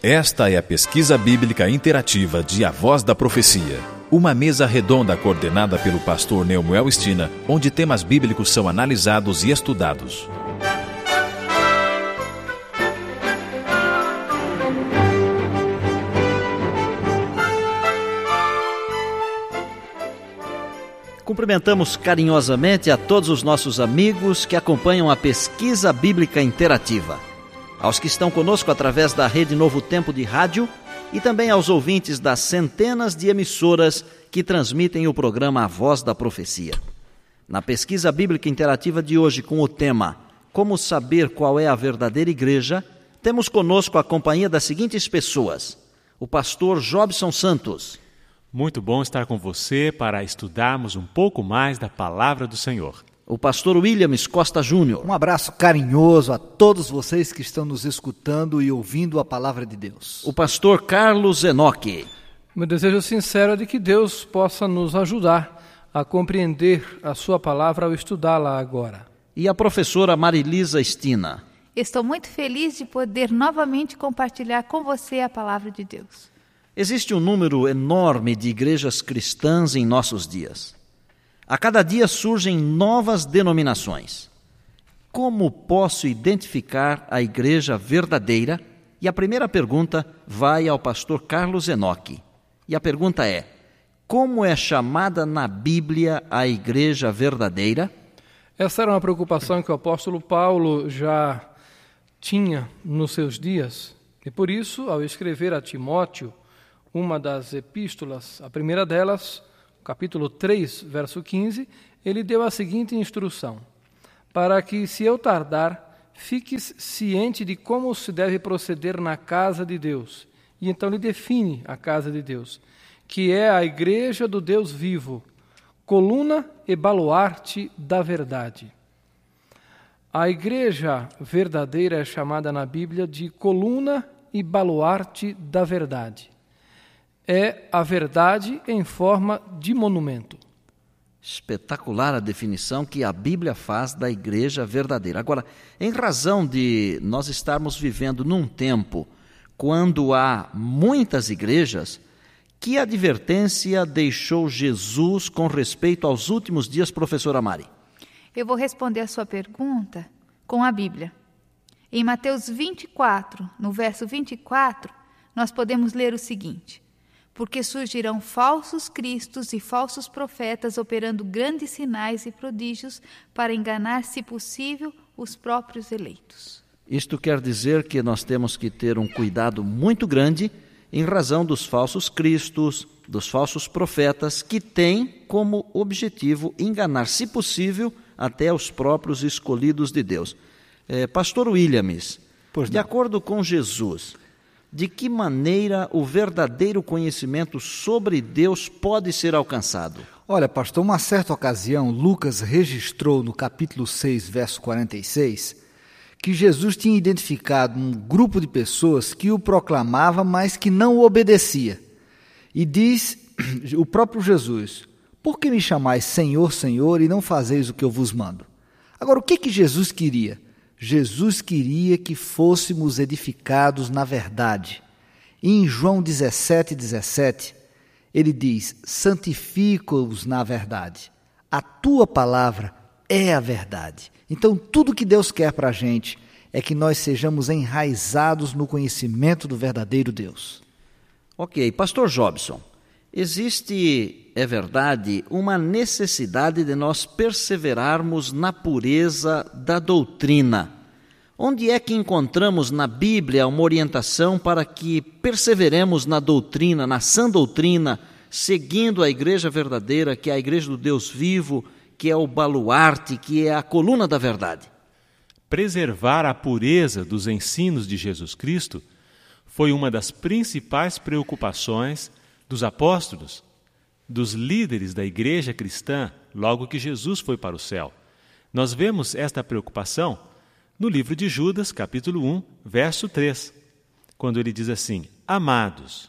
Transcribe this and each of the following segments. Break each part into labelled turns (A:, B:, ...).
A: Esta é a pesquisa bíblica interativa de A Voz da Profecia. Uma mesa redonda coordenada pelo pastor Neumuel Stina, onde temas bíblicos são analisados e estudados.
B: Cumprimentamos carinhosamente a todos os nossos amigos que acompanham a pesquisa bíblica interativa. Aos que estão conosco através da Rede Novo Tempo de Rádio e também aos ouvintes das centenas de emissoras que transmitem o programa A Voz da Profecia. Na pesquisa bíblica interativa de hoje, com o tema Como saber qual é a verdadeira igreja, temos conosco a companhia das seguintes pessoas: o pastor Jobson Santos.
C: Muito bom estar com você para estudarmos um pouco mais da Palavra do Senhor.
B: O pastor Williams Costa Júnior.
D: Um abraço carinhoso a todos vocês que estão nos escutando e ouvindo a Palavra de Deus.
B: O pastor Carlos Enoque.
E: Meu desejo sincero é de que Deus possa nos ajudar a compreender a sua palavra ao estudá-la agora.
B: E a professora Marilisa Stina.
F: Estou muito feliz de poder novamente compartilhar com você a palavra de Deus.
B: Existe um número enorme de igrejas cristãs em nossos dias. A cada dia surgem novas denominações. Como posso identificar a igreja verdadeira? E a primeira pergunta vai ao pastor Carlos Enoque. E a pergunta é: como é chamada na Bíblia a igreja verdadeira?
E: Essa era uma preocupação que o apóstolo Paulo já tinha nos seus dias. E por isso, ao escrever a Timóteo, uma das epístolas, a primeira delas, capítulo 3, verso 15, ele deu a seguinte instrução: para que, se eu tardar, fiques ciente de como se deve proceder na casa de Deus. E então ele define a casa de Deus, que é a igreja do Deus vivo, coluna e baluarte da verdade. A igreja verdadeira é chamada na Bíblia de coluna e baluarte da verdade. É a verdade em forma de monumento.
B: Espetacular a definição que a Bíblia faz da igreja verdadeira. Agora, em razão de nós estarmos vivendo num tempo quando há muitas igrejas, que advertência deixou Jesus com respeito aos últimos dias, professora Mari?
F: Eu vou responder a sua pergunta com a Bíblia. Em Mateus 24, no verso 24, nós podemos ler o seguinte: porque surgirão falsos cristos e falsos profetas operando grandes sinais e prodígios para enganar, se possível, os próprios eleitos.
B: Isto quer dizer que nós temos que ter um cuidado muito grande em razão dos falsos cristos, dos falsos profetas, que têm como objetivo enganar, se possível, até os próprios escolhidos de Deus. Pastor Williams, de acordo com Jesus, de que maneira o verdadeiro conhecimento sobre Deus pode ser alcançado?
D: Olha, pastor, uma certa ocasião, Lucas registrou no capítulo 6, verso 46, que Jesus tinha identificado um grupo de pessoas que o proclamava, mas que não o obedecia. E diz o próprio Jesus: por que me chamais Senhor, Senhor, e não fazeis o que eu vos mando? Agora, o que Jesus queria? Jesus queria que fôssemos edificados na verdade. E em João 17, ele diz: santifica-os na verdade. A tua palavra é a verdade. Então, tudo que Deus quer para a gente é que nós sejamos enraizados no conhecimento do verdadeiro Deus.
B: Ok, pastor Jobson, existe, é verdade, uma necessidade de nós perseverarmos na pureza da doutrina. Onde é que encontramos na Bíblia uma orientação para que perseveremos na doutrina, na sã doutrina, seguindo a igreja verdadeira, que é a igreja do Deus vivo, que é o baluarte, que é a coluna da verdade?
C: Preservar a pureza dos ensinos de Jesus Cristo foi uma das principais preocupações dos apóstolos, dos líderes da igreja cristã, logo que Jesus foi para o céu. Nós vemos esta preocupação no livro de Judas, capítulo 1, verso 3, quando ele diz assim: amados,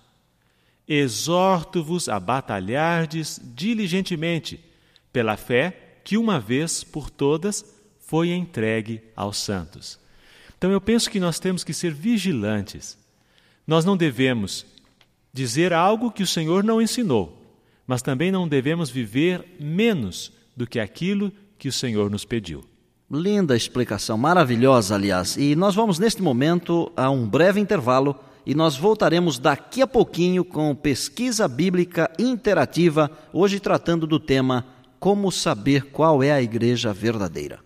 C: exorto-vos a batalhardes diligentemente pela fé que uma vez por todas foi entregue aos santos. Então eu penso que nós temos que ser vigilantes Nós não devemos dizer algo que o Senhor não ensinou, mas também não devemos viver menos do que aquilo que o Senhor nos pediu.
B: Linda explicação, maravilhosa, aliás. E nós vamos, neste momento, a um breve intervalo e nós voltaremos daqui a pouquinho com Pesquisa Bíblica Interativa, hoje tratando do tema Como Saber Qual é a Igreja Verdadeira.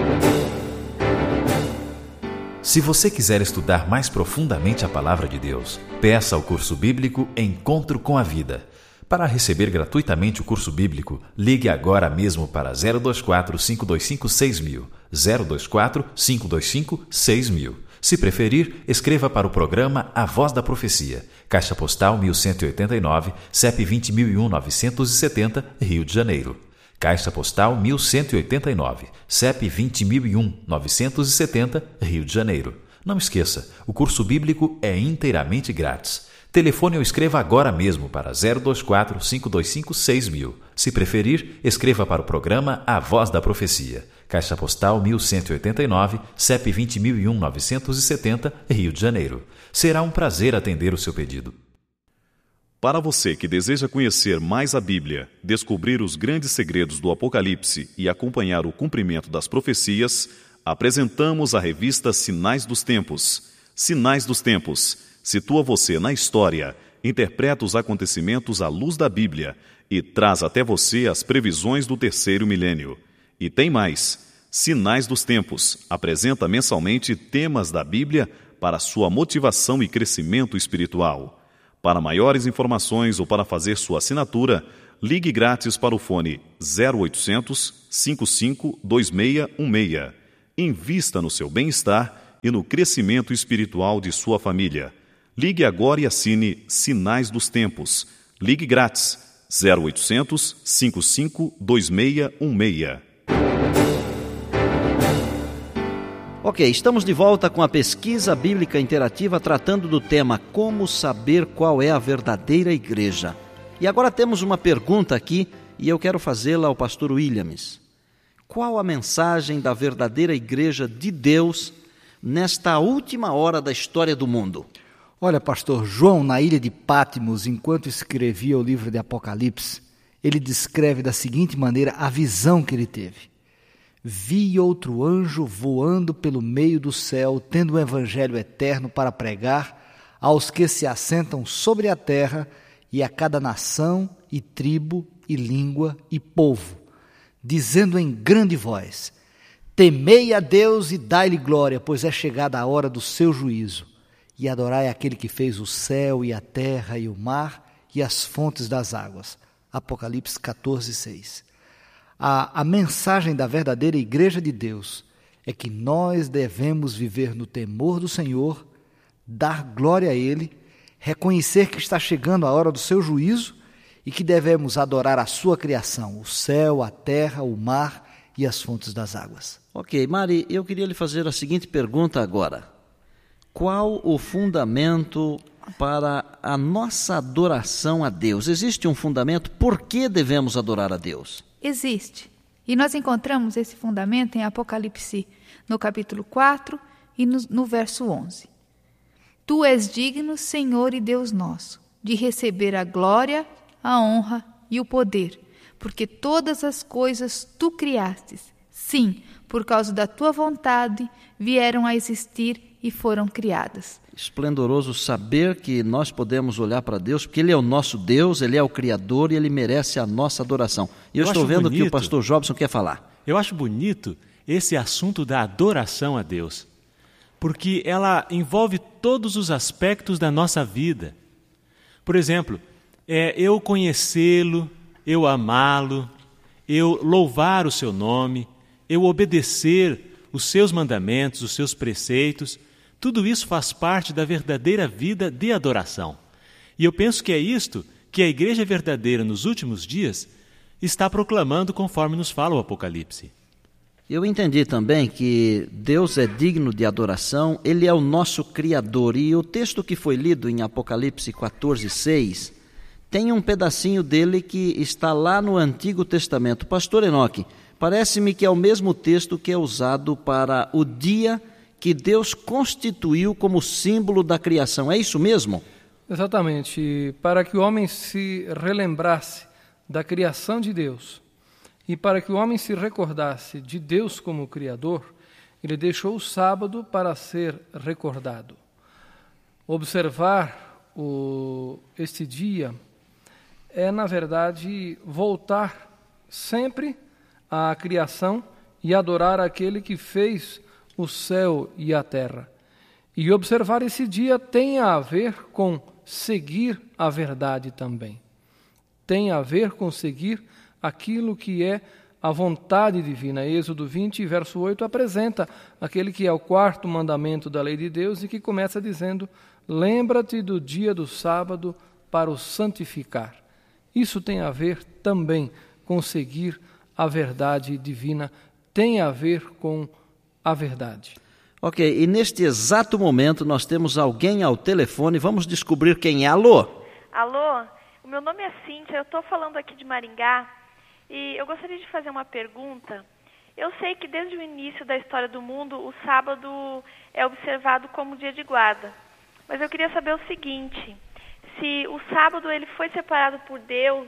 A: Se você quiser estudar mais profundamente a Palavra de Deus, peça ao curso bíblico Encontro com a Vida. Para receber gratuitamente o curso bíblico, ligue agora mesmo para 024-525-6000, 024-525-6000. Se preferir, escreva para o programa A Voz da Profecia, Caixa Postal 1189, CEP 20.001-970, Rio de Janeiro. Caixa Postal 1189, CEP 20.001-970, Rio de Janeiro. Não esqueça, o curso bíblico é inteiramente grátis. Telefone ou escreva agora mesmo para 024-525-6000. Se preferir, escreva para o programa A Voz da Profecia, Caixa Postal 1189, CEP 20.001-970, Rio de Janeiro. Será um prazer atender o seu pedido.
G: Para você que deseja conhecer mais a Bíblia, descobrir os grandes segredos do Apocalipse e acompanhar o cumprimento das profecias, apresentamos a revista Sinais dos Tempos. Sinais dos Tempos situa você na história, interpreta os acontecimentos à luz da Bíblia e traz até você as previsões do terceiro milênio. E tem mais. Sinais dos Tempos apresenta mensalmente temas da Bíblia para sua motivação e crescimento espiritual. Para maiores informações ou para fazer sua assinatura, ligue grátis para o fone 0800 55 2616. Invista no seu bem-estar e no crescimento espiritual de sua família. Ligue agora e assine Sinais dos Tempos. Ligue grátis 0800 55 2616.
B: Ok, estamos de volta com a Pesquisa Bíblica Interativa tratando do tema Como Saber Qual é a Verdadeira Igreja. E agora temos uma pergunta aqui e eu quero fazê-la ao pastor Williams. Qual a mensagem da verdadeira Igreja de Deus nesta última hora da história do mundo?
D: Olha, pastor, João, na ilha de Patmos, enquanto escrevia o livro de Apocalipse, ele descreve da seguinte maneira a visão que ele teve. Vi outro anjo voando pelo meio do céu, tendo o evangelho eterno para pregar aos que se assentam sobre a terra e a cada nação e tribo e língua e povo, dizendo em grande voz: temei a Deus e dai-lhe glória, pois é chegada a hora do seu juízo, e adorai aquele que fez o céu e a terra e o mar e as fontes das águas. Apocalipse 14:6. A mensagem da verdadeira Igreja de Deus é que nós devemos viver no temor do Senhor, dar glória a Ele, reconhecer que está chegando a hora do seu juízo e que devemos adorar a sua criação, o céu, a terra, o mar e as fontes das águas.
B: Ok, Mari, eu queria lhe fazer a seguinte pergunta agora. Qual o fundamento para a nossa adoração a Deus? Existe um fundamento? Por que devemos adorar a Deus?
F: Existe. E nós encontramos esse fundamento em Apocalipse, no capítulo 4 e no verso 11. Tu és digno, Senhor e Deus nosso, de receber a glória, a honra e o poder, porque todas as coisas tu criastes. Sim, por causa da tua vontade, vieram a existir e foram criadas.
B: Esplendoroso saber que nós podemos olhar para Deus, porque Ele é o nosso Deus, Ele é o Criador e Ele merece a nossa adoração. E eu estou vendo que o pastor Jobson quer falar.
C: Eu acho bonito esse assunto da adoração a Deus, porque ela envolve todos os aspectos da nossa vida. Por exemplo, eu conhecê-lo, eu amá-lo, eu louvar o seu nome, eu obedecer os seus mandamentos, os seus preceitos. Tudo isso faz parte da verdadeira vida de adoração. E eu penso que é isto que a igreja verdadeira nos últimos dias está proclamando conforme nos fala o Apocalipse.
B: Eu entendi também que Deus é digno de adoração, Ele é o nosso Criador. E o texto que foi lido em Apocalipse 14:6 tem um pedacinho dele que está lá no Antigo Testamento. Pastor Enoque, parece-me que é o mesmo texto que é usado para o dia que Deus constituiu como símbolo da criação. É isso mesmo?
E: Exatamente. Para que o homem se relembrasse da criação de Deus e para que o homem se recordasse de Deus como Criador, ele deixou o sábado para ser recordado. Observar este dia é, na verdade, voltar sempre à criação e adorar aquele que fez o céu e a terra. E observar esse dia tem a ver com seguir a verdade também. Tem a ver com seguir aquilo que é a vontade divina. Êxodo 20, verso 8, apresenta aquele que é o quarto mandamento da lei de Deus e que começa dizendo: lembra-te do dia do sábado para o santificar. Isso tem a ver também com seguir a verdade divina, tem a ver com a verdade.
B: Ok, e neste exato momento nós temos alguém ao telefone, vamos descobrir quem é. Alô?
H: Alô, o meu nome é Cíntia, eu estou falando aqui de Maringá e eu gostaria de fazer uma pergunta. Eu sei que desde o início da história do mundo o sábado é observado como dia de guarda, mas eu queria saber o seguinte: se o sábado ele foi separado por Deus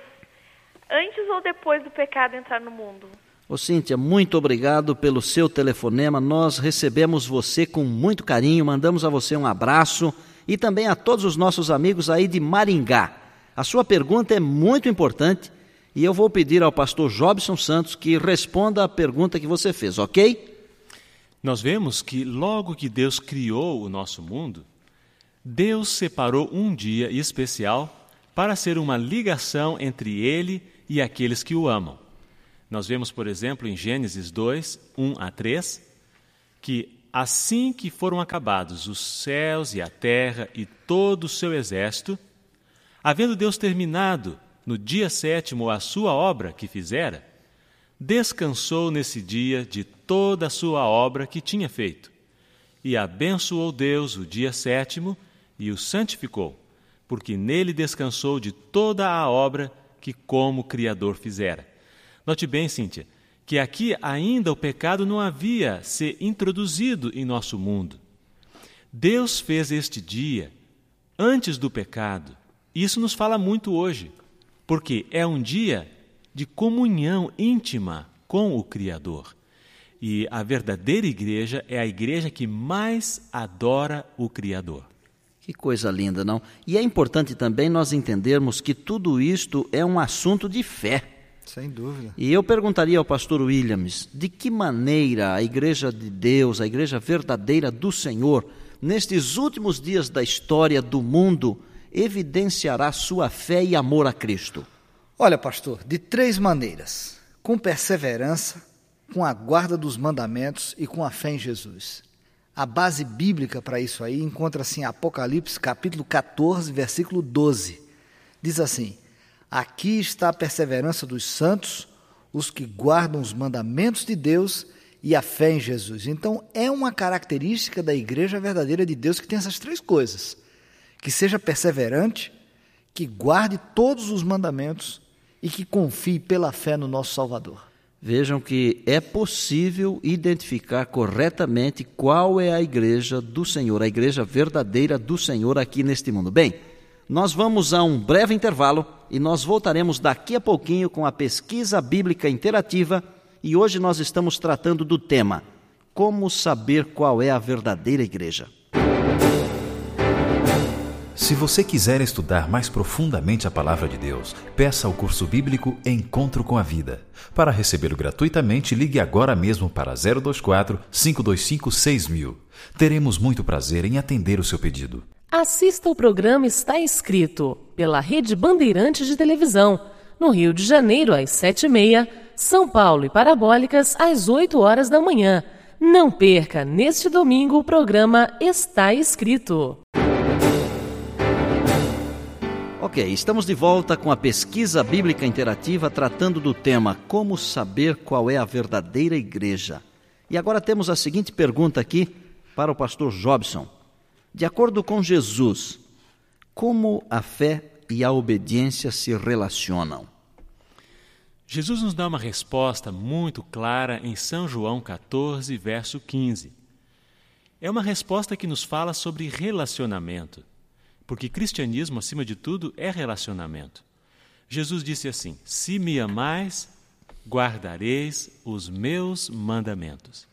H: antes ou depois do pecado entrar no mundo?
B: Ô Cíntia, muito obrigado pelo seu telefonema. Nós recebemos você com muito carinho, mandamos a você um abraço e também a todos os nossos amigos aí de Maringá. A sua pergunta é muito importante e eu vou pedir ao pastor Jobson Santos que responda a pergunta que você fez, ok?
C: Nós vemos que logo que Deus criou o nosso mundo, Deus separou um dia especial para ser uma ligação entre Ele e aqueles que o amam. Nós vemos, por exemplo, em Gênesis 2, 1 a 3, que assim que foram acabados os céus e a terra e todo o seu exército, havendo Deus terminado no dia 7º a sua obra que fizera, descansou nesse dia de toda a sua obra que tinha feito, e abençoou Deus o dia 7º e o santificou, porque nele descansou de toda a obra que como Criador fizera. Note bem, Cíntia, que aqui ainda o pecado não havia se introduzido em nosso mundo. Deus fez este dia antes do pecado. Isso nos fala muito hoje, porque é um dia de comunhão íntima com o Criador. E a verdadeira igreja é a igreja que mais adora o Criador.
B: Que coisa linda, não? E é importante também nós entendermos que tudo isto é um assunto de fé.
D: Sem dúvida.
B: E eu perguntaria ao pastor Williams, de que maneira a igreja de Deus, a igreja verdadeira do Senhor, nestes últimos dias da história do mundo, evidenciará sua fé e amor a Cristo?
D: Olha, pastor, de 3 maneiras: com perseverança, com a guarda dos mandamentos e com a fé em Jesus. A base bíblica para isso aí encontra-se em Apocalipse, capítulo 14, versículo 12. Diz assim: aqui está a perseverança dos santos, os que guardam os mandamentos de Deus e a fé em Jesus. Então, é uma característica da igreja verdadeira de Deus que tem essas 3 coisas: que seja perseverante, que guarde todos os mandamentos e que confie pela fé no nosso Salvador.
B: Vejam que é possível identificar corretamente qual é a igreja do Senhor, a igreja verdadeira do Senhor aqui neste mundo. Bem, nós vamos a um breve intervalo e nós voltaremos daqui a pouquinho com a pesquisa bíblica interativa e hoje nós estamos tratando do tema: como saber qual é a verdadeira igreja.
A: Se você quiser estudar mais profundamente a Palavra de Deus, peça o curso bíblico Encontro com a Vida. Para recebê-lo gratuitamente, ligue agora mesmo para 024-525-6000. Teremos muito prazer em atender o seu pedido.
I: Assista o programa Está Escrito, pela Rede Bandeirantes de Televisão, no Rio de Janeiro às 7h30, São Paulo e Parabólicas às 8h da manhã. Não perca, neste domingo, o programa Está Escrito.
B: Ok, estamos de volta com a pesquisa bíblica interativa tratando do tema como saber qual é a verdadeira igreja. E agora temos a seguinte pergunta aqui para o pastor Jobson. De acordo com Jesus, como a fé e a obediência se relacionam?
C: Jesus nos dá uma resposta muito clara em São João 14, verso 15. é uma resposta que nos fala sobre relacionamento, porque cristianismo, acima de tudo, é relacionamento. Jesus disse assim: se me amais, guardareis os meus mandamentos.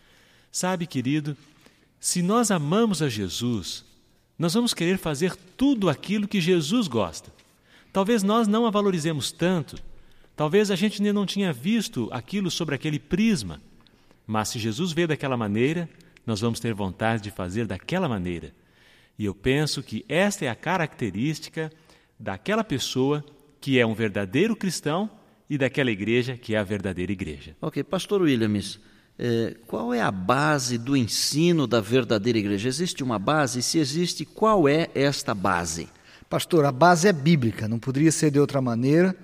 C: Sabe, querido, se nós amamos a Jesus, nós vamos querer fazer tudo aquilo que Jesus gosta. Talvez nós não a valorizemos tanto, talvez a gente ainda não tinha visto aquilo sobre aquele prisma, mas se Jesus vê daquela maneira, nós vamos ter vontade de fazer daquela maneira. E eu penso que esta é a característica daquela pessoa que é um verdadeiro cristão e daquela igreja que é a verdadeira igreja.
B: Ok, pastor Williams, qual é a base do ensino da verdadeira igreja? Existe uma base? Se existe, qual é esta base?
D: Pastor, a base é bíblica, não poderia ser de outra maneira.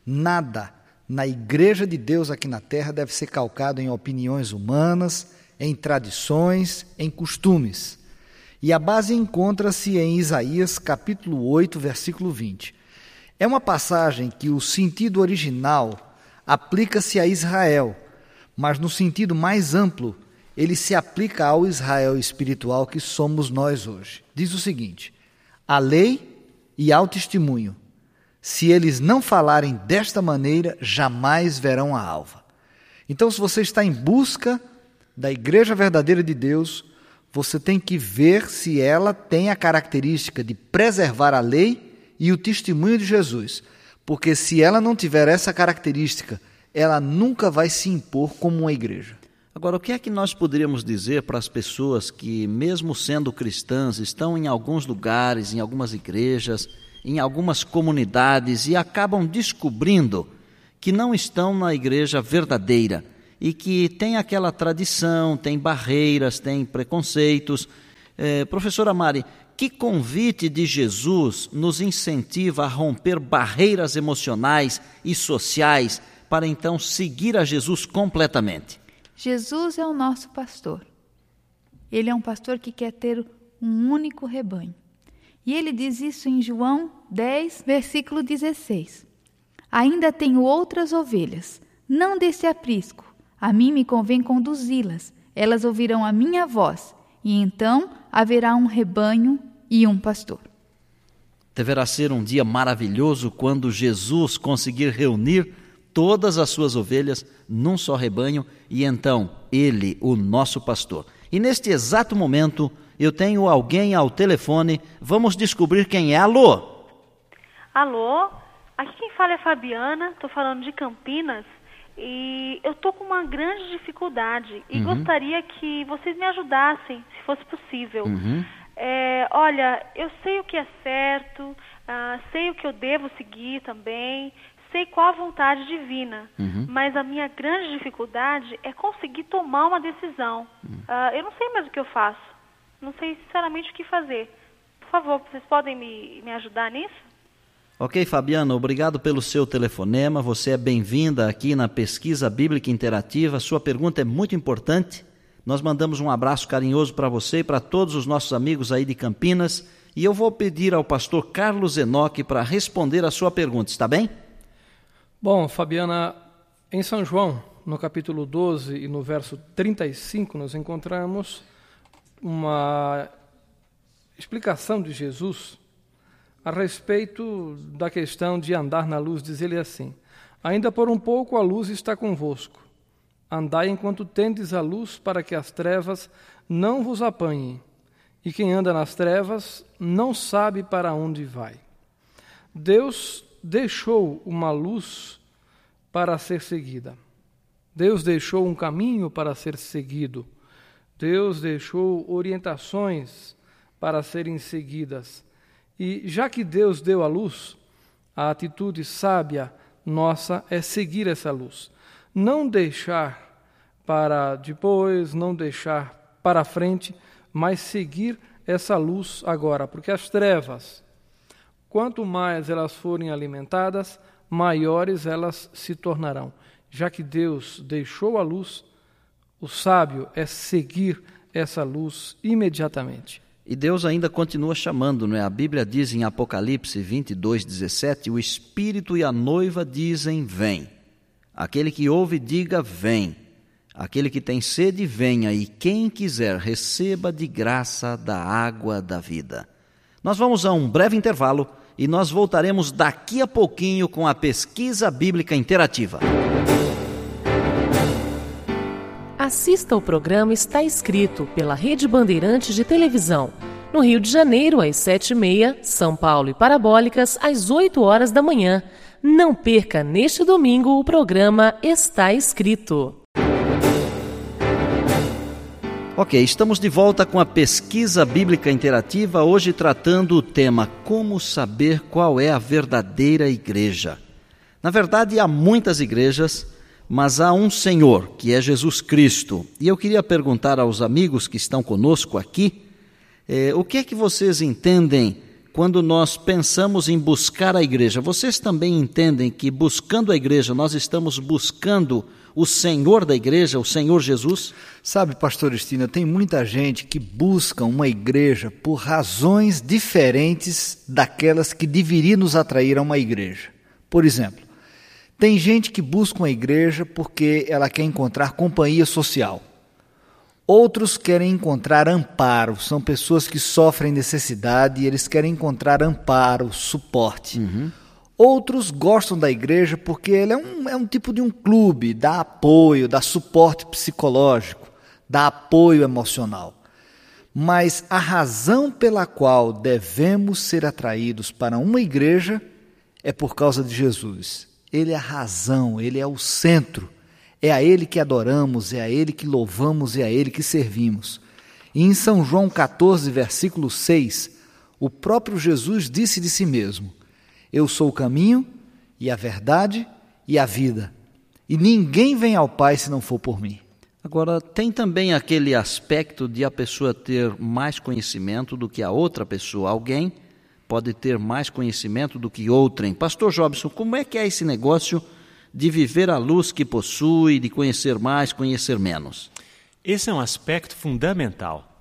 D: Nada na igreja de Deus aqui na terra deve ser calcado em opiniões humanas, em tradições, em costumes. E a base encontra-se em Isaías capítulo 8, versículo 20. É uma passagem que o sentido original aplica-se a Israel, mas no sentido mais amplo, ele se aplica ao Israel espiritual que somos nós hoje. Diz o seguinte: a lei e ao testemunho, se eles não falarem desta maneira, jamais verão a alva. Então, se você está em busca da igreja verdadeira de Deus, você tem que ver se ela tem a característica de preservar a lei e o testemunho de Jesus. Porque se ela não tiver essa característica, ela nunca vai se impor como uma igreja.
B: Agora, o que é que nós poderíamos dizer para as pessoas que, mesmo sendo cristãs, estão em alguns lugares, em algumas igrejas, em algumas comunidades e acabam descobrindo que não estão na igreja verdadeira e que tem aquela tradição, tem barreiras, tem preconceitos? Professora Mari, que convite de Jesus nos incentiva a romper barreiras emocionais e sociais para então seguir a Jesus completamente?
F: Jesus é o nosso pastor. Ele é um pastor que quer ter um único rebanho. E ele diz isso em João 10, versículo 16. Ainda tenho outras ovelhas, não desse aprisco. A mim me convém conduzi-las. Elas ouvirão a minha voz, e então haverá um rebanho e um pastor.
B: Deverá ser um dia maravilhoso quando Jesus conseguir reunir todas as suas ovelhas num só rebanho, e então ele, o nosso pastor. E neste exato momento, eu tenho alguém ao telefone, vamos descobrir quem é. Alô?
J: Alô? Aqui quem fala é Fabiana, estou falando de Campinas, e eu estou com uma grande dificuldade, e gostaria que vocês me ajudassem, se fosse possível. Olha, eu sei o que é certo, sei o que eu devo seguir também, sei qual a vontade divina, mas a minha grande dificuldade é conseguir tomar uma decisão. Eu não sei mais o que eu faço, não sei sinceramente o que fazer. Por favor, vocês podem me ajudar nisso?
B: Ok, Fabiana, obrigado pelo seu telefonema, você é bem-vinda aqui na Pesquisa Bíblica Interativa, sua pergunta é muito importante. Nós mandamos um abraço carinhoso para você e para todos os nossos amigos aí de Campinas, e eu vou pedir ao pastor Carlos Enoque para responder a sua pergunta, está bem?
E: Bom, Fabiana, em São João, no capítulo 12 e no verso 35, nós encontramos uma explicação de Jesus a respeito da questão de andar na luz. Diz ele assim: ainda por um pouco a luz está convosco. Andai enquanto tendes a luz, para que as trevas não vos apanhem. E quem anda nas trevas não sabe para onde vai. Deus deixou uma luz para ser seguida. Deus deixou um caminho para ser seguido. Deus deixou orientações para serem seguidas. E já que Deus deu a luz, a atitude sábia nossa é seguir essa luz. Não deixar para depois, não deixar para frente, mas seguir essa luz agora. Porque as trevas, quanto mais elas forem alimentadas, maiores elas se tornarão. Já que Deus deixou a luz, o sábio é seguir essa luz imediatamente.
B: E Deus ainda continua chamando, não é? A Bíblia diz em Apocalipse 22:17, o Espírito e a noiva dizem, vem. Aquele que ouve, diga, vem. Aquele que tem sede, venha, e quem quiser, receba de graça da água da vida. Nós vamos a um breve intervalo e nós voltaremos daqui a pouquinho com a pesquisa bíblica interativa.
I: Assista ao programa Está Escrito pela Rede Bandeirantes de Televisão. No Rio de Janeiro, às 7h30, São Paulo e Parabólicas, às 8 horas da manhã. Não perca neste domingo o programa Está Escrito.
B: Ok, estamos de volta com a pesquisa bíblica interativa, hoje tratando o tema Como saber qual é a verdadeira igreja. Na verdade, há muitas igrejas, mas há um Senhor, que é Jesus Cristo. E eu queria perguntar aos amigos que estão conosco aqui, o que é que vocês entendem quando nós pensamos em buscar a igreja? Vocês também entendem que buscando a igreja, nós estamos buscando o Senhor da igreja, o Senhor Jesus?
D: Sabe, pastor Estina, tem muita gente que busca uma igreja por razões diferentes daquelas que deveriam nos atrair a uma igreja. Por exemplo, tem gente que busca uma igreja porque ela quer encontrar companhia social. Outros querem encontrar amparo, são pessoas que sofrem necessidade e eles querem encontrar amparo, suporte. Outros gostam da igreja porque ele é um tipo de um clube, dá apoio, dá suporte psicológico, dá apoio emocional. Mas a razão pela qual devemos ser atraídos para uma igreja é por causa de Jesus. Ele é a razão, ele é o centro. É a Ele que adoramos, é a Ele que louvamos, é a Ele que servimos. E em São João 14, versículo 6, o próprio Jesus disse de si mesmo: eu sou o caminho e a verdade e a vida, e ninguém vem ao Pai se não for por mim.
B: Agora, tem também aquele aspecto de a pessoa ter mais conhecimento do que a outra pessoa. Alguém pode ter mais conhecimento do que outrem. Pastor Jobson, como é que é esse negócio de viver a luz que possui, de conhecer mais, conhecer menos?
C: Esse é um aspecto fundamental.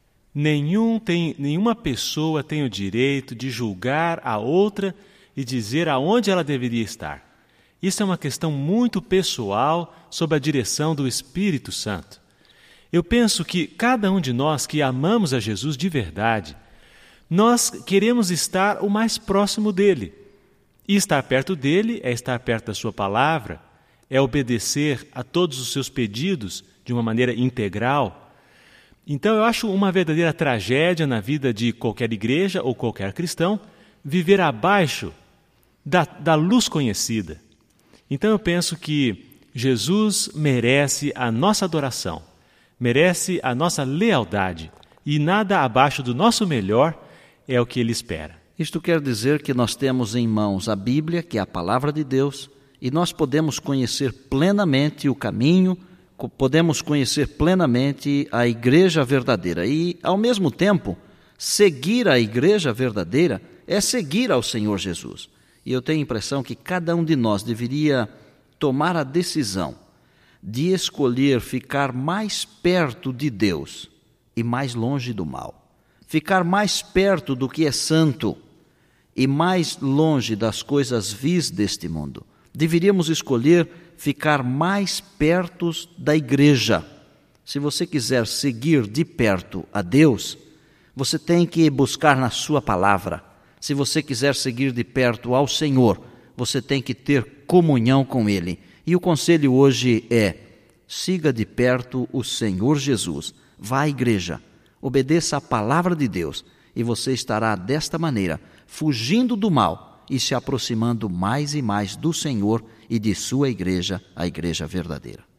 C: Nenhuma pessoa tem o direito de julgar a outra e dizer aonde ela deveria estar. Isso é uma questão muito pessoal, sob a direção do Espírito Santo. Eu penso que cada um de nós que amamos a Jesus de verdade, nós queremos estar o mais próximo dele. E estar perto dele é estar perto da sua palavra, é obedecer a todos os seus pedidos de uma maneira integral. Então eu acho uma verdadeira tragédia na vida de qualquer igreja ou qualquer cristão viver abaixo da luz conhecida. Então eu penso que Jesus merece a nossa adoração, merece a nossa lealdade, e nada abaixo do nosso melhor é o que ele espera.
B: Isto quer dizer que nós temos em mãos a Bíblia, que é a palavra de Deus, e nós podemos conhecer plenamente o caminho, podemos conhecer plenamente a igreja verdadeira. E, ao mesmo tempo, seguir a igreja verdadeira é seguir ao Senhor Jesus. E eu tenho a impressão que cada um de nós deveria tomar a decisão de escolher ficar mais perto de Deus e mais longe do mal. Ficar mais perto do que é santo e mais longe das coisas vis deste mundo. Deveríamos escolher ficar mais perto da igreja. Se você quiser seguir de perto a Deus, você tem que buscar na sua palavra. Se você quiser seguir de perto ao Senhor, você tem que ter comunhão com Ele. E o conselho hoje é: siga de perto o Senhor Jesus. Vá à igreja, obedeça a palavra de Deus, e você estará desta maneira fugindo do mal e se aproximando mais e mais do Senhor e de sua igreja, a igreja verdadeira.